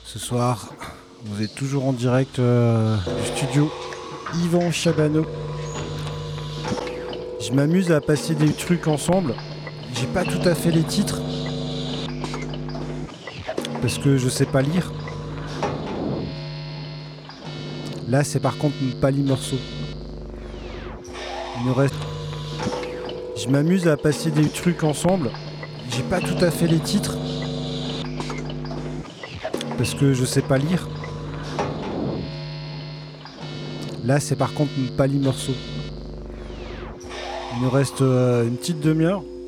Ce soir, vous êtes toujours en direct du studio Yvan Chabano. Je m'amuse à passer des trucs ensemble. J'ai pas tout à fait les titres parce que je sais pas lire. Là, c'est par contre pas les morceaux. Il nous reste. Je m'amuse à passer des trucs ensemble. J'ai pas tout à fait les titres parce que je sais pas lire. Là, c'est par contre pas les morceaux. Il nous reste une petite demi-heure.